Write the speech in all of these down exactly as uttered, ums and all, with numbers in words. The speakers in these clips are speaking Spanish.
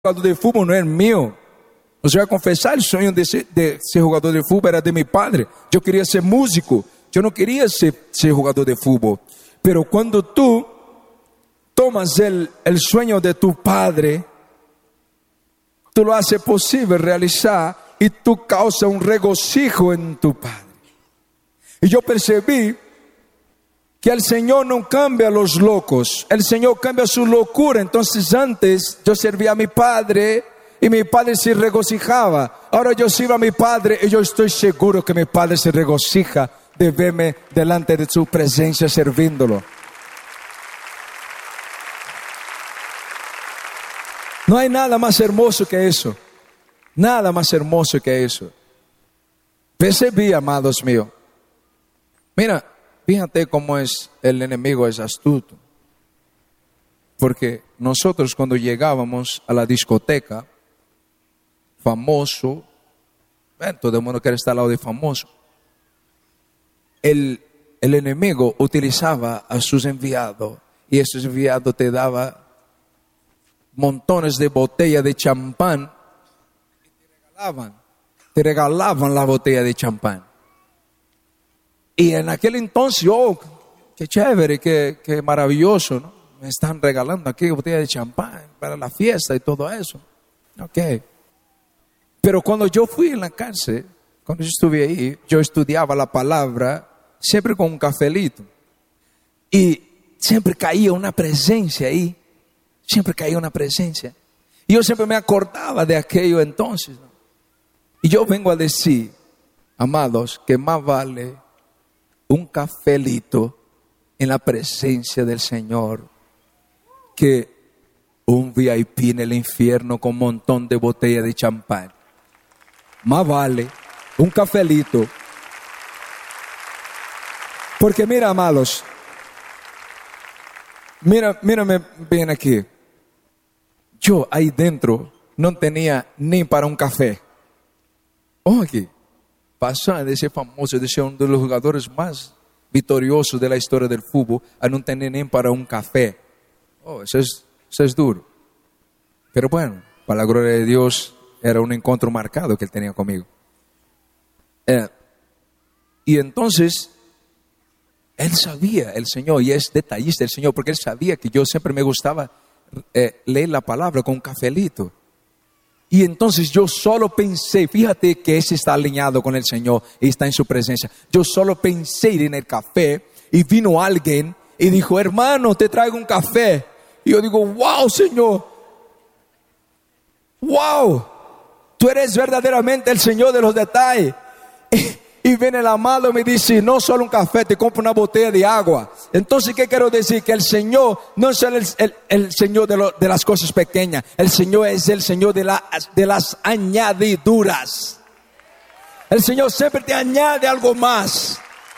jugador de fútbol no es mío. Os voy a confesar, el sueño de ser, de ser jugador de fútbol era de mi padre. Yo quería ser músico, yo no quería ser, ser jugador de fútbol. Pero cuando tú tomas el, el sueño de tu padre, tú lo haces posible realizar y tú causas un regocijo en tu padre. Y yo percibí que el Señor no cambia a los locos, el Señor cambia su locura. Entonces antes yo servía a mi padre y mi padre se regocijaba. Ahora yo sirvo a mi padre y yo estoy seguro que mi padre se regocija de verme delante de su presencia sirviéndolo. No hay nada más hermoso que eso. Nada más hermoso que eso. Percibí, amados míos. Mira, fíjate cómo es el enemigo, es astuto. Porque nosotros cuando llegábamos a la discoteca, famoso, bueno, todo el mundo quiere estar al lado de famoso. El, el enemigo utilizaba a sus enviados y esos enviados te daban montones de botellas de champán y te regalaban, te regalaban la botella de champán. Y en aquel entonces, oh, qué chévere, qué, qué maravilloso, ¿no? Me están regalando aquí botella de champán para la fiesta y todo eso. Ok. Pero cuando yo fui en la cárcel, cuando yo estuve ahí, yo estudiaba la palabra siempre con un cafelito. Y siempre caía una presencia ahí. Siempre caía una presencia. Y yo siempre me acordaba de aquello entonces, ¿no? Y yo vengo a decir, amados, que más vale un cafelito en la presencia del Señor que un V I P en el infierno con un montón de botellas de champán. Más vale un cafelito. Porque mira, amados, mira, mírame bien aquí. Yo ahí dentro no tenía ni para un café. Ojo aquí. Pasar de ser famoso, de ser uno de los jugadores más victoriosos de la historia del fútbol, a no tener ni para un café. Oh, eso es, eso es duro. Pero bueno, para la gloria de Dios, era un encuentro marcado que él tenía conmigo. Eh, y entonces, él sabía, el Señor, y es detallista el Señor, porque él sabía que yo siempre me gustaba eh, leer la palabra con un cafelito. Y entonces yo solo pensé, fíjate que ese está alineado con el Señor y está en su presencia. Yo solo pensé ir en el café y vino alguien y dijo, hermano, te traigo un café. Y yo digo, wow, Señor, wow, tú eres verdaderamente el Señor de los detalles. Y viene el amado y me dice, no solo un café, te compro una botella de agua. Entonces, ¿qué quiero decir? Que el Señor no es el, el, el Señor de, lo, de las cosas pequeñas. El Señor es el Señor de, la, de las añadiduras. El Señor siempre te añade algo más.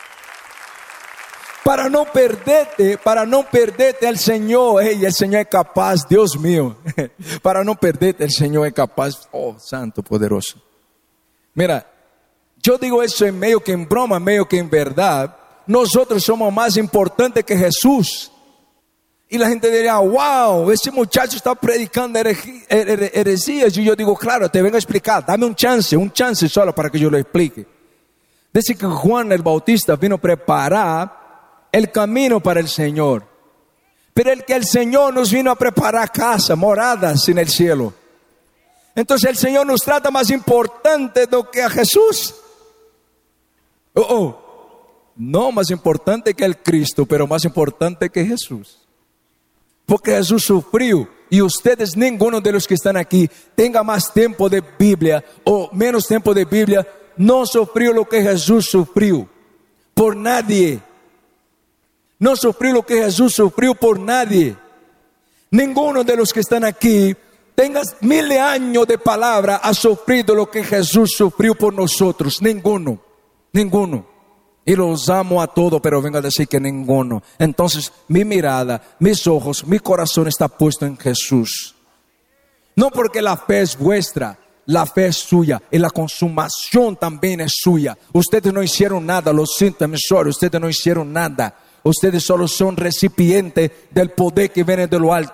Para no perderte, para no perderte el Señor. Hey, el Señor es capaz, Dios mío. Para no perderte el Señor es capaz. Oh, santo, poderoso. Mira, yo digo eso en medio que en broma, en medio que en verdad. Nosotros somos más importantes que Jesús. Y la gente diría, wow, ese muchacho está predicando heresías. Y yo digo, claro, te vengo a explicar. Dame un chance, un chance solo para que yo lo explique. Dice que Juan el Bautista vino a preparar el camino para el Señor. Pero el que el Señor nos vino a preparar casa, moradas en el cielo. Entonces el Señor nos trata más importante do que a Jesús. Oh, oh, no más importante que el Cristo, pero más importante que Jesús. Porque Jesús sufrió y ustedes, ninguno de los que están aquí, tenga más tiempo de Biblia o menos tiempo de Biblia, no sufrió lo que Jesús sufrió por nadie. No sufrió lo que Jesús sufrió por nadie. Ninguno de los que están aquí, tengas mil años de palabra, ha sufrido lo que Jesús sufrió por nosotros. Ninguno. Ninguno. Y los amo a todos, pero vengo a decir que ninguno. Entonces mi mirada, mis ojos, mi corazón está puesto en Jesús. No porque la fe es vuestra, la fe es suya y la consumación también es suya. Ustedes no hicieron nada, lo siento, I'm sorry, ustedes no hicieron nada. Ustedes solo son recipientes del poder que viene de lo alto.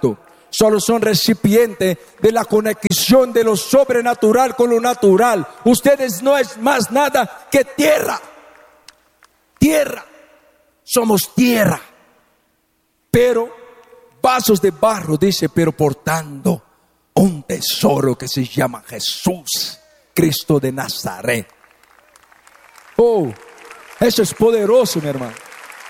Solo son recipientes de la conexión de lo sobrenatural con lo natural. Ustedes no es más nada que tierra. Tierra. Somos tierra. Pero vasos de barro, dice, pero portando un tesoro que se llama Jesús, Cristo de Nazaret. Oh, eso es poderoso, mi hermano.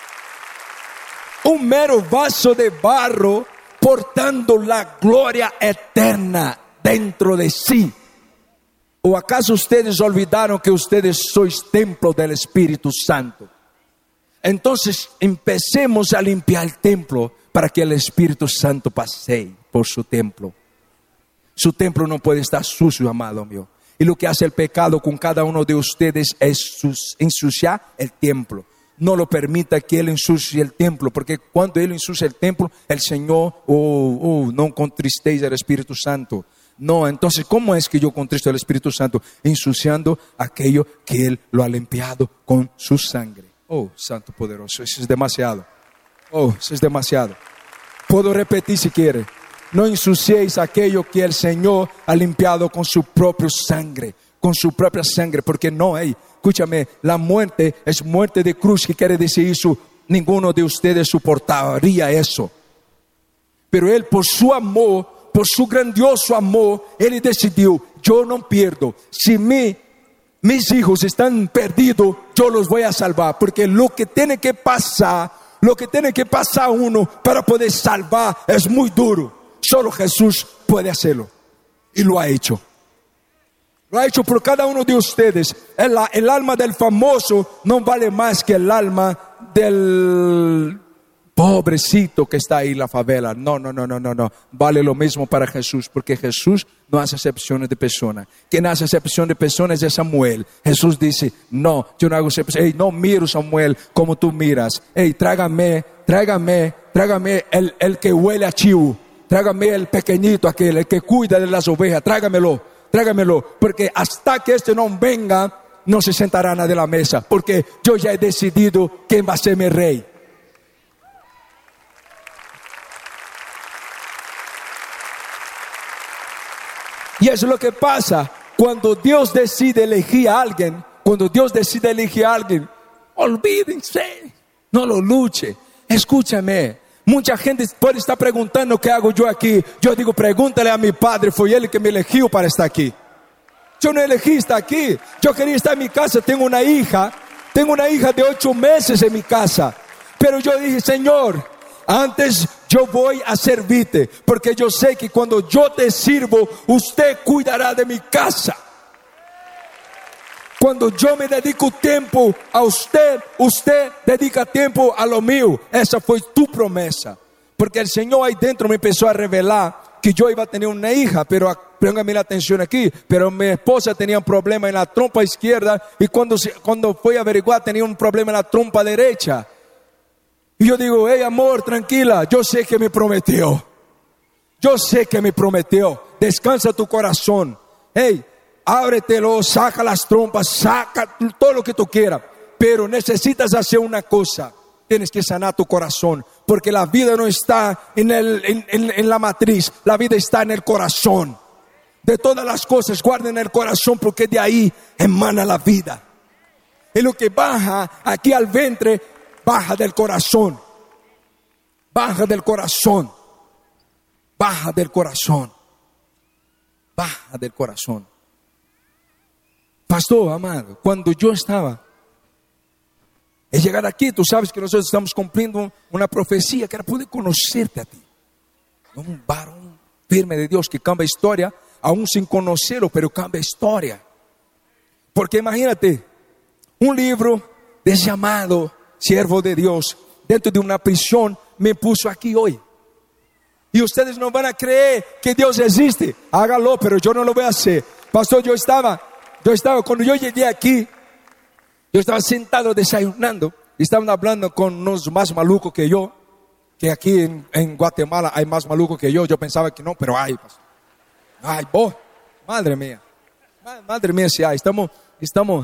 Un mero vaso de barro portando la gloria eterna dentro de sí. ¿O acaso ustedes olvidaron que ustedes sois templo del Espíritu Santo? Entonces empecemos a limpiar el templo para que el Espíritu Santo pase por su templo. Su templo no puede estar sucio, amado mío. Y lo que hace el pecado con cada uno de ustedes es ensuciar el templo. No lo permita que Él ensucie el templo, porque cuando Él ensucia el templo, el Señor, oh, oh, no contristéis al Espíritu Santo. No, entonces, ¿cómo es que yo contristo al Espíritu Santo? Ensuciando aquello que Él lo ha limpiado con su sangre. Oh, Santo poderoso, eso es demasiado. Oh, eso es demasiado. Puedo repetir si quiere. No ensuciéis aquello que el Señor ha limpiado con su propia sangre. Con su propia sangre, porque no hay. Escúchame, la muerte es muerte de cruz. ¿Qué quiere decir eso? Ninguno de ustedes soportaría eso. Pero Él, por su amor, por su grandioso amor, Él decidió, yo no pierdo. Si mi, mis hijos están perdidos, yo los voy a salvar. Porque lo que tiene que pasar, lo que tiene que pasar uno para poder salvar es muy duro. Solo Jesús puede hacerlo. Y lo ha hecho. Lo ha hecho por cada uno de ustedes. El, el alma del famoso no vale más que el alma del pobrecito que está ahí en la favela. No, no, no, no, no, no. Vale lo mismo para Jesús, porque Jesús no hace excepciones de personas. Quien hace excepción de personas es Samuel. Jesús dice, no, yo no hago excepción. Hey, no miro, Samuel, como tú miras. Hey, trágame, trágame, trágame el, el que huele a chivo. Trágame el pequeñito aquel, el que cuida de las ovejas. Trágamelo. Trágamelo, porque hasta que este no venga, no se sentará nadie a la mesa, porque yo ya he decidido quién va a ser mi rey. Y eso es lo que pasa cuando Dios decide elegir a alguien. Cuando Dios decide elegir a alguien, olvídense, no lo luche. Escúchame. Mucha gente puede estar preguntando qué hago yo aquí. Yo digo, pregúntale a mi padre, fue él que me eligió para estar aquí. Yo no elegí estar aquí. Yo quería estar en mi casa. Tengo una hija, tengo una hija de ocho meses en mi casa. Pero yo dije, Señor, antes yo voy a servirte, porque yo sé que cuando yo te sirvo, usted cuidará de mi casa. Cuando yo me dedico tiempo a usted, usted dedica tiempo a lo mío. Esa fue tu promesa. Porque el Señor ahí dentro me empezó a revelar que yo iba a tener una hija. Pero póngame la atención aquí. Pero mi esposa tenía un problema en la trompa izquierda. Y cuando, cuando fui a averiguar tenía un problema en la trompa derecha. Y yo digo, hey amor, tranquila. Yo sé que me prometió. Yo sé que me prometió. Descansa tu corazón. Hey. Ábretelo, saca las trompas, saca todo lo que tú quieras. Pero necesitas hacer una cosa. Tienes que sanar tu corazón. Porque la vida no está en, el, en, en, en la matriz. La vida está en el corazón. De todas las cosas, guarden el corazón, porque de ahí emana la vida. Y lo que baja aquí al vientre, baja del corazón. Baja del corazón. Baja del corazón. Baja del corazón. Pastor, amado, cuando yo estaba en llegar aquí, tú sabes que nosotros estamos cumpliendo una profecía que era poder conocerte a ti. Un varón firme de Dios que cambia historia, aún sin conocerlo, pero cambia historia. Porque imagínate, un libro de llamado siervo de Dios dentro de una prisión me puso aquí hoy. Y ustedes no van a creer que Dios existe. Hágalo, pero yo no lo voy a hacer. Pastor, yo estaba... Yo estaba, cuando yo llegué aquí, yo estaba sentado desayunando y estaban hablando con unos más malucos que yo, que aquí en, en Guatemala hay más malucos que yo. Yo pensaba que no, pero hay. Ay, vos, madre mía, madre mía, si hay. Estamos, estamos,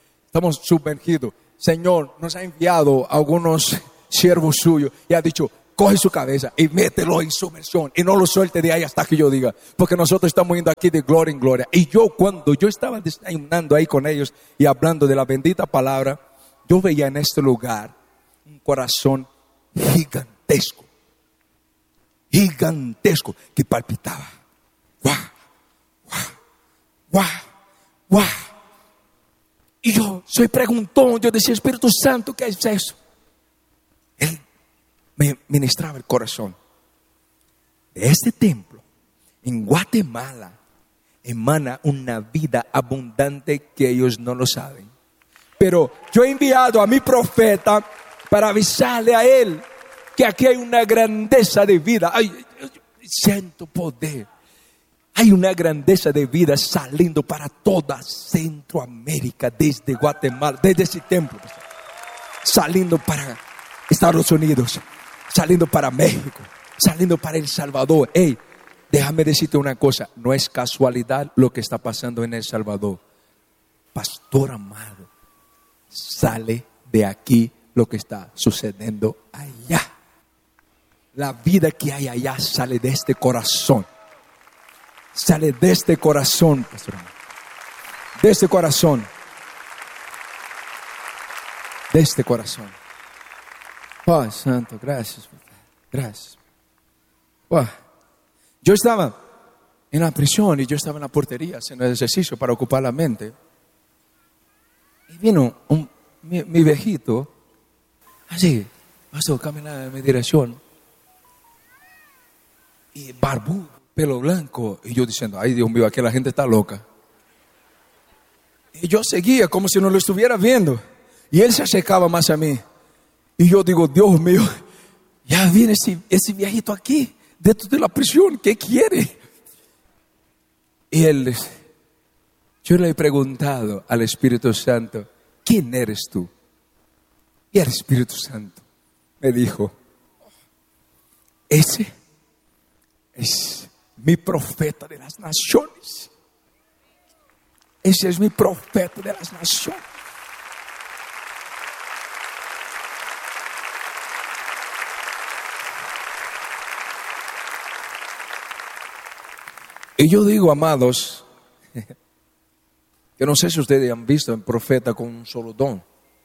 estamos sumergidos. Señor nos ha enviado a algunos siervos suyos y ha dicho, coge su cabeza y mételo en sumersión y no lo suelte de ahí hasta que yo diga, porque nosotros estamos yendo aquí de gloria en gloria. Y yo, cuando yo estaba desayunando ahí con ellos y hablando de la bendita palabra, yo veía en este lugar un corazón gigantesco, gigantesco, que palpitaba. ¡Guau! ¡Guau! ¡Guau! ¡Guau! Y yo soy preguntón, yo decía, Espíritu Santo, ¿qué es eso? Él me ministraba el corazón. De este templo, en Guatemala, emana una vida abundante que ellos no lo saben. Pero yo he enviado a mi profeta para avisarle a él que aquí hay una grandeza de vida. Ay, siento poder. Hay una grandeza de vida saliendo para toda Centroamérica, desde Guatemala, desde ese templo, saliendo para Estados Unidos, saliendo para México, saliendo para El Salvador. Hey, déjame decirte una cosa, no es casualidad lo que está pasando en El Salvador. Pastor amado, sale de aquí lo que está sucediendo allá. La vida que hay allá sale de este corazón. Sale de este corazón, pastor. De este corazón. De este corazón. Padre Santo, gracias. Gracias. Oh, yo estaba en la prisión y yo estaba en la portería haciendo ejercicio para ocupar la mente. Y vino un, mi, mi viejito, así, pasó caminando en mi dirección. Y barbudo, pelo blanco. Y yo diciendo, ay Dios mío, aquí la gente está loca. Y yo seguía como si no lo estuviera viendo. Y él se acercaba más a mí. Y yo digo, Dios mío, ya viene ese, ese viejito aquí, dentro de la prisión, ¿qué quiere? Y él, yo le he preguntado al Espíritu Santo, ¿quién eres tú? Y el Espíritu Santo me dijo, ese es mi profeta de las naciones. Ese es mi profeta de las naciones. Y yo digo, amados, que no sé si ustedes han visto un profeta con un solo don.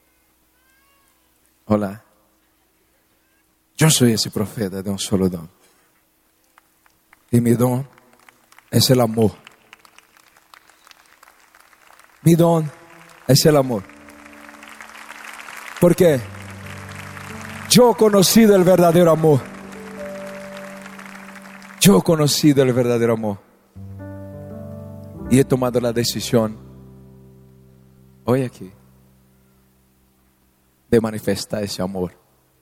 Hola. Yo soy ese profeta de un solo don. Y mi don es el amor. Mi don es el amor. Porque yo he conocido el verdadero amor. Yo he conocido el verdadero amor. Y he tomado la decisión hoy aquí de manifestar ese amor.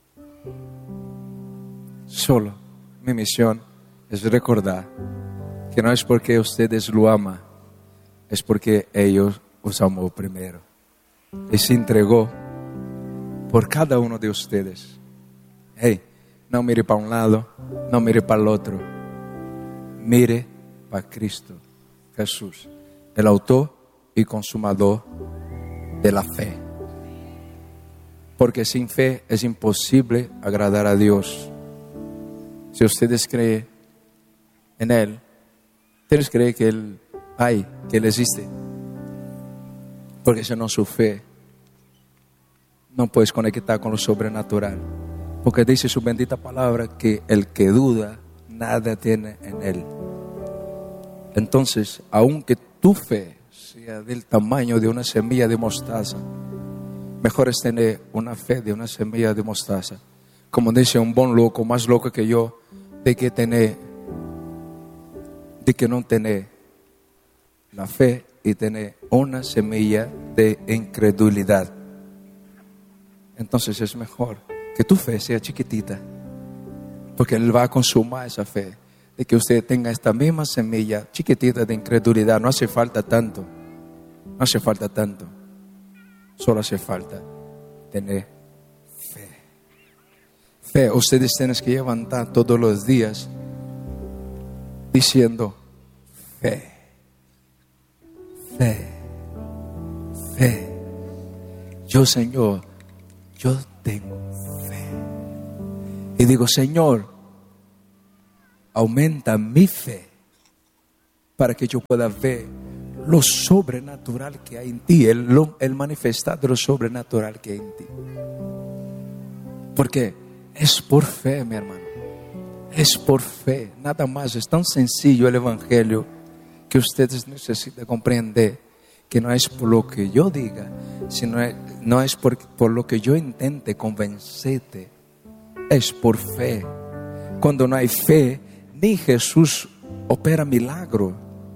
Solo mi misión es recordar que no es porque ustedes lo aman, es porque ellos os amó primero y se entregó por cada uno de ustedes. Hey, no mire para un lado, no mire para el otro, mire para Cristo Jesús, el autor y consumador de la fe. Porque sin fe es imposible agradar a Dios. Si ustedes creen en Él, ustedes creen que Él hay, que Él existe. Porque si no, su fe no puedes conectar con lo sobrenatural. Porque dice su bendita palabra que el que duda, nada tiene en Él. Entonces, aunque tu fe sea del tamaño de una semilla de mostaza, mejor es tener una fe de una semilla de mostaza. Como dice un buen loco, más loco que yo, de que tener, de que no tener la fe y tener una semilla de incredulidad. Entonces es mejor que tu fe sea chiquitita, porque Él va a consumar esa fe. De que usted tenga esta misma semilla chiquitita de incredulidad. No hace falta tanto. No hace falta tanto. Solo hace falta tener fe. Fe. Ustedes tienen que levantar todos los días diciendo fe. Fe. Fe. Yo, Señor, yo tengo fe. y digo, Señor, aumenta mi fe para que yo pueda ver lo sobrenatural que hay en ti, el, lo, el manifestar de lo sobrenatural que hay en ti. Porque es por fe, mi hermano. Es por fe, nada más. Es tan sencillo el evangelio que ustedes necesitan comprender que no es por lo que yo diga, sino es, no es por, por lo que yo intente convencerte. Es por fe. Cuando no hay fe, ni Jesús opera milagro.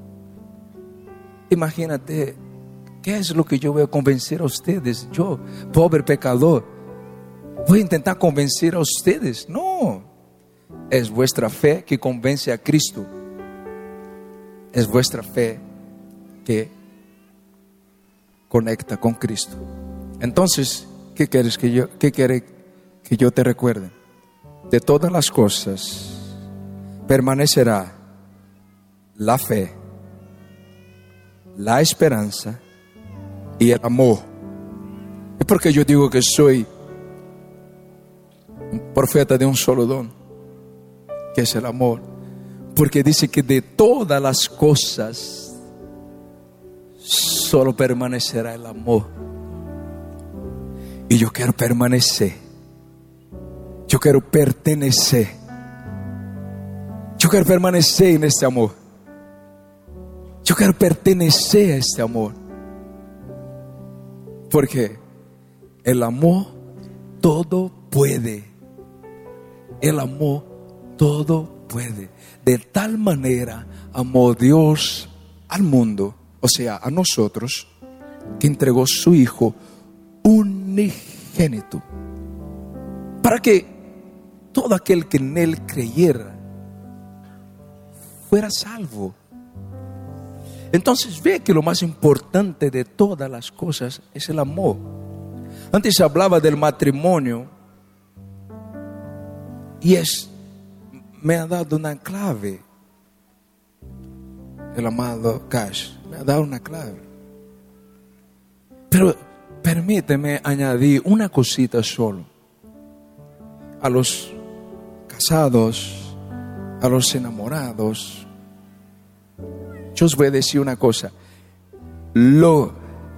Imagínate, ¿qué es lo que yo voy a convencer a ustedes? Yo, pobre pecador, voy a intentar convencer a ustedes. No, es vuestra fe que convence a Cristo. Es vuestra fe que conecta con Cristo. Entonces, ¿qué quieres que yo, qué quiere que yo te recuerde? De todas las cosas permanecerá la fe, la esperanza y el amor. ¿Y por qué yo digo que soy un profeta de un solo don, que es el amor? Porque dice que de todas las cosas solo permanecerá el amor. Y yo quiero permanecer. Yo quiero pertenecer. Yo quiero permanecer en este amor. Yo quiero pertenecer a este amor. Porque el amor todo puede. El amor todo puede. De tal manera amó Dios al mundo, o sea, a nosotros, que entregó su Hijo unigénito, para que todo aquel que en Él creyera fuera salvo. Entonces ve que lo más importante de todas las cosas es el amor. Antes se hablaba del matrimonio y es, me ha dado una clave el amado Cash, me ha dado una clave. Pero permíteme añadir una cosita solo. A los casados, a los enamorados, yo os voy a decir una cosa. Lo,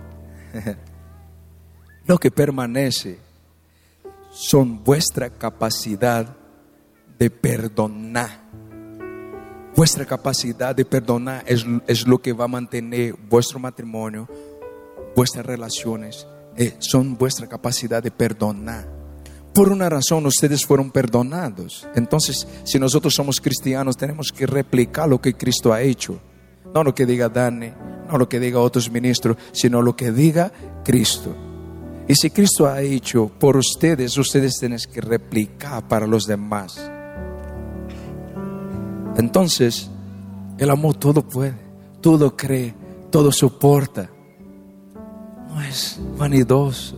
lo que permanece son vuestra capacidad de perdonar. Vuestra capacidad de perdonar es, es lo que va a mantener vuestro matrimonio, vuestras relaciones. Eh, son vuestra capacidad de perdonar. Por una razón ustedes fueron perdonados. Entonces, si nosotros somos cristianos, tenemos que replicar lo que Cristo ha hecho. No lo que diga Dani, no lo que diga otros ministros, sino lo que diga Cristo. Y si Cristo ha hecho por ustedes, ustedes tienen que replicar para los demás. Entonces, el amor todo puede, todo cree, todo soporta. No es vanidoso.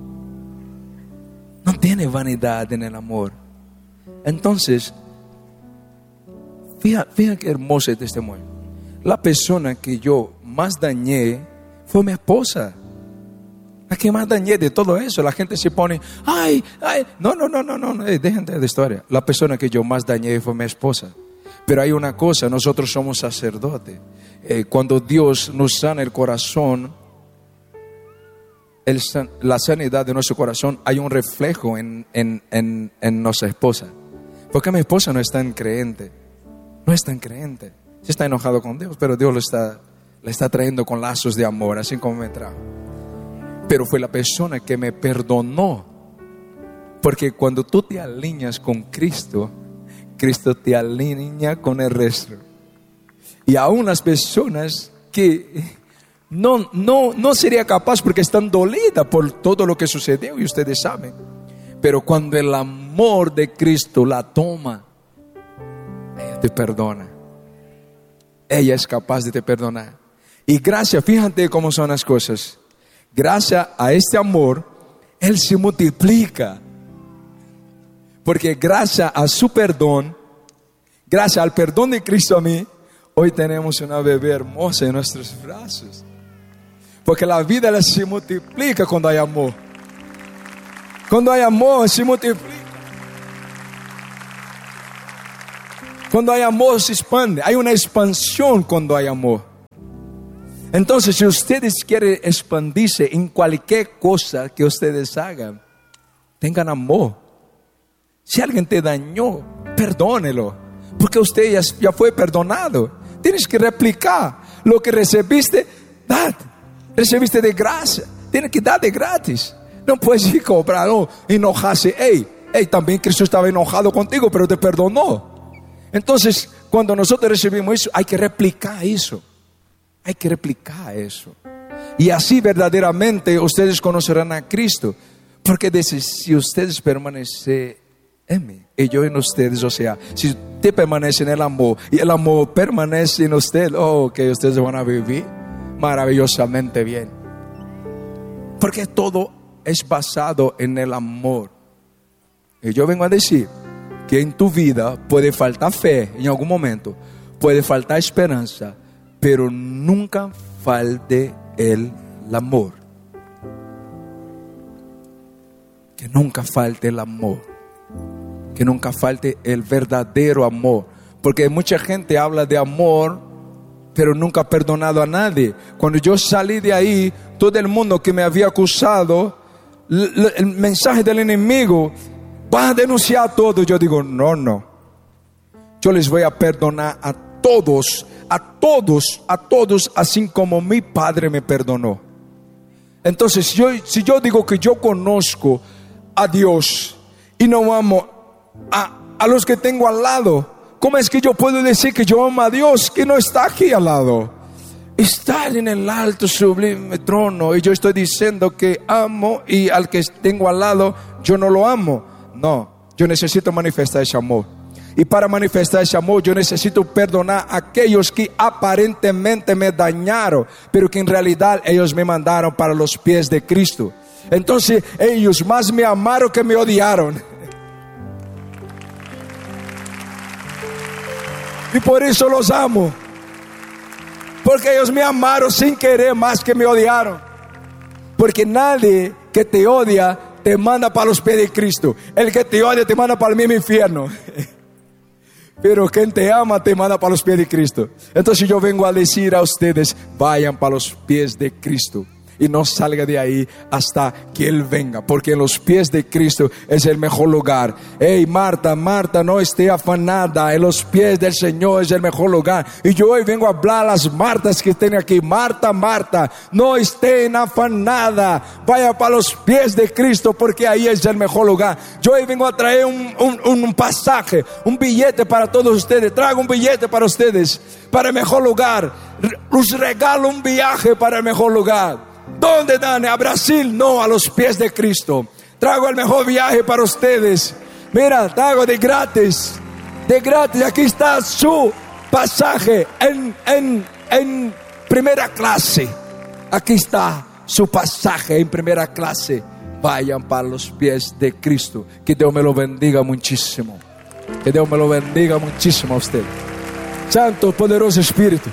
No tiene vanidad en el amor. Entonces, fíjate, fíjate qué hermoso es testimonio. La persona que yo más dañé fue mi esposa. La que más dañé de todo eso. La gente se pone, ay, ay, no, no, no, no, no, eh, dejen de historia. La persona que yo más dañé fue mi esposa. Pero hay una cosa, nosotros somos sacerdotes. Eh, cuando Dios nos sana el corazón, el, la sanidad de nuestro corazón, hay un reflejo en, en, en, en nuestra esposa. Porque mi esposa no es tan creyente. No es tan creyente. Sí está enojado con Dios, pero Dios lo está, le está trayendo con lazos de amor, así como me trajo. Pero fue la persona que me perdonó. Porque cuando tú te alineas con Cristo, Cristo te alinea con el resto. Y aún las personas que no, no, no sería capaz porque están dolidas por todo lo que sucedió, y ustedes saben. Pero cuando el amor de Cristo la toma, ella te perdona. Ella es capaz de te perdonar. Y gracias, fíjate cómo son las cosas. Gracias a este amor, Él se multiplica. Porque gracias a su perdón, gracias al perdón de Cristo a mí, hoy tenemos una bebé hermosa en nuestros brazos. Porque la vida ela se multiplica cuando hay amor. Cuando hay amor, se multiplica. Cuando hay amor se expande. Hay una expansión cuando hay amor. Entonces, si ustedes quieren expandirse en cualquier cosa que ustedes hagan, tengan amor. Si alguien te dañó, perdónelo, porque usted ya, ya fue perdonado. Tienes que replicar lo que recibiste, dad. Recibiste de gracia, tienes que dar de gratis. No puedes ir cobrar, no, enojarse. Hey, hey, también Cristo estaba enojado contigo, pero te perdonó. Entonces, cuando nosotros recibimos eso, hay que replicar eso. Hay que replicar eso. Y así verdaderamente ustedes conocerán a Cristo. Porque dice, si ustedes permanecen en mí y yo en ustedes, o sea, si usted permanece en el amor y el amor permanece en usted, oh, que ustedes van a vivir maravillosamente bien. Porque todo es basado en el amor. Y yo vengo a decir que en tu vida puede faltar fe en algún momento, puede faltar esperanza, pero nunca falte el amor. Que nunca falte el amor. Que nunca falte el verdadero amor. Porque mucha gente habla de amor, pero nunca ha perdonado a nadie. Cuando yo salí de ahí, todo el mundo que me había acusado, el mensaje del enemigo, vas a denunciar todo. Yo digo, no, no. Yo les voy a perdonar a todos, a todos, a todos, así como mi Padre me perdonó. Entonces, si yo, si yo digo que yo conozco a Dios y no amo a, a los que tengo al lado, ¿cómo es que yo puedo decir que yo amo a Dios que no está aquí al lado? Está en el alto sublime trono y yo estoy diciendo que amo y al que tengo al lado yo no lo amo. No, yo necesito manifestar ese amor. Y para manifestar ese amor yo necesito perdonar a aquellos que aparentemente me dañaron, pero que en realidad ellos me mandaron para los pies de Cristo. Entonces ellos más me amaron que me odiaron. Y por eso los amo. Porque ellos me amaron sin querer más que me odiaron. Porque nadie que te odia te manda para los pies de Cristo. El que te odia te manda para el mismo infierno. Pero quien te ama te manda para los pies de Cristo. Entonces yo vengo a decir a ustedes, vayan para los pies de Cristo. Y no salga de ahí hasta que Él venga. Porque en los pies de Cristo es el mejor lugar. Hey Marta, Marta, no esté afanada. En los pies del Señor es el mejor lugar. Y yo hoy vengo a hablar a las Martas que estén aquí. Marta, Marta, no estén afanada. Vaya para los pies de Cristo porque ahí es el mejor lugar. Yo hoy vengo a traer un, un, un pasaje, un billete para todos ustedes. Traigo un billete para ustedes, para el mejor lugar. Os regalo un viaje para el mejor lugar. ¿Dónde, Dani? A Brasil, no, a los pies de Cristo. Traigo el mejor viaje para ustedes. Mira, traigo de gratis. De gratis, aquí está su pasaje en, en, en primera clase. Aquí está su pasaje en primera clase. Vayan para los pies de Cristo. Que Dios me lo bendiga muchísimo. Que Dios me lo bendiga muchísimo a usted. Santo, poderoso Espíritu.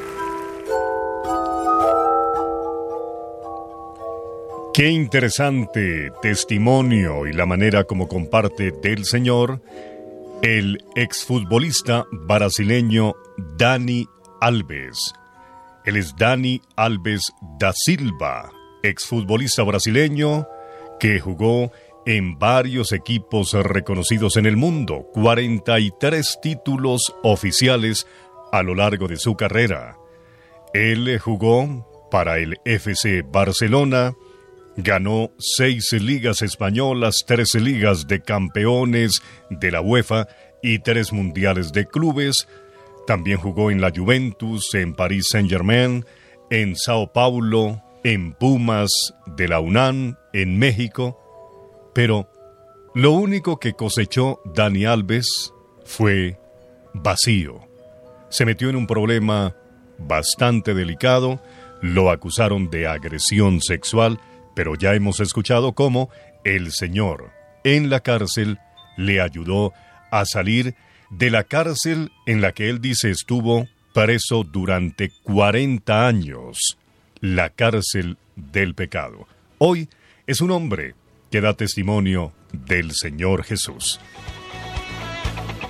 Qué interesante testimonio y la manera como comparte del Señor el exfutbolista brasileño Dani Alves. Él es Dani Alves da Silva, exfutbolista brasileño que jugó en varios equipos reconocidos en el mundo, cuarenta y tres títulos oficiales a lo largo de su carrera. Él jugó para el F C Barcelona. Ganó seis ligas españolas, tres ligas de campeones de la UEFA y tres mundiales de clubes. También jugó en la Juventus, en Paris Saint-Germain, en Sao Paulo, en Pumas de la UNAM, en México. Pero lo único que cosechó Dani Alves fue vacío. Se metió en un problema bastante delicado. Lo acusaron de agresión sexual. Pero ya hemos escuchado cómo el Señor en la cárcel le ayudó a salir de la cárcel en la que él dice estuvo preso durante cuarenta años, la cárcel del pecado. Hoy es un hombre que da testimonio del Señor Jesús.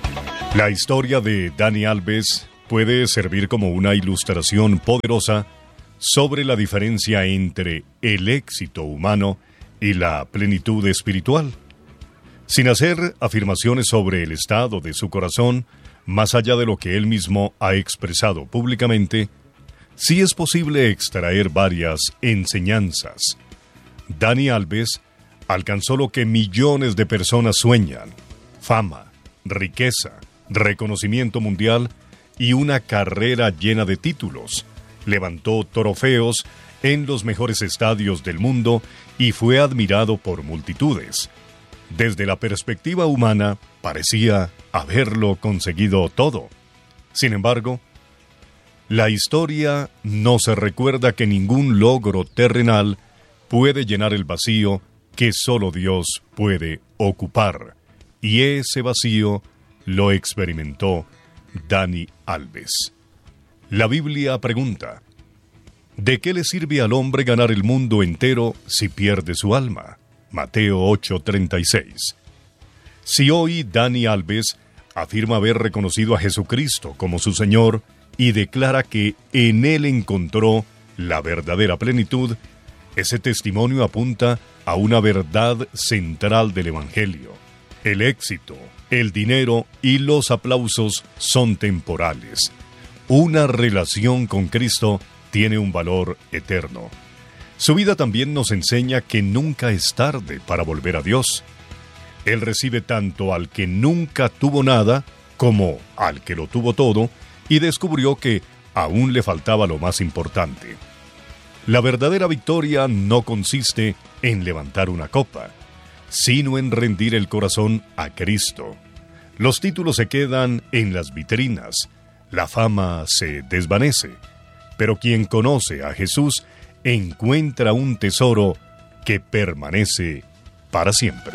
La historia de Dani Alves puede servir como una ilustración poderosa sobre la diferencia entre el éxito humano y la plenitud espiritual. Sin hacer afirmaciones sobre el estado de su corazón, más allá de lo que él mismo ha expresado públicamente, sí es posible extraer varias enseñanzas. Dani Alves alcanzó lo que millones de personas sueñan: fama, riqueza, reconocimiento mundial y una carrera llena de títulos. Levantó trofeos en los mejores estadios del mundo y fue admirado por multitudes. Desde la perspectiva humana, parecía haberlo conseguido todo. Sin embargo, la historia no se recuerda que ningún logro terrenal puede llenar el vacío que solo Dios puede ocupar. Y ese vacío lo experimentó Dani Alves. La Biblia pregunta: ¿de qué le sirve al hombre ganar el mundo entero si pierde su alma? Mateo ocho treinta y seis. Si hoy Dani Alves afirma haber reconocido a Jesucristo como su Señor y declara que en Él encontró la verdadera plenitud, ese testimonio apunta a una verdad central del Evangelio. El éxito, el dinero y los aplausos son temporales. Una relación con Cristo tiene un valor eterno. Su vida también nos enseña que nunca es tarde para volver a Dios. Él recibe tanto al que nunca tuvo nada como al que lo tuvo todo, y descubrió que aún le faltaba lo más importante. La verdadera victoria no consiste en levantar una copa, sino en rendir el corazón a Cristo. Los títulos se quedan en las vitrinas, la fama se desvanece, pero quien conoce a Jesús encuentra un tesoro que permanece para siempre.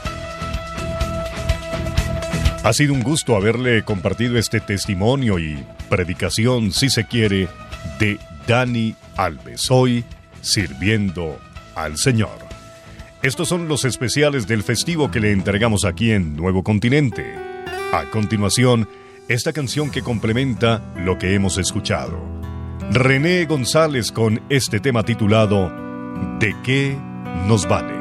Ha sido un gusto haberle compartido este testimonio y predicación, si se quiere, de Dani Alves, hoy sirviendo al Señor. Estos son los especiales del festivo que le entregamos aquí en Nuevo Continente. A continuación, esta canción que complementa lo que hemos escuchado. René González con este tema titulado ¿De qué nos vale?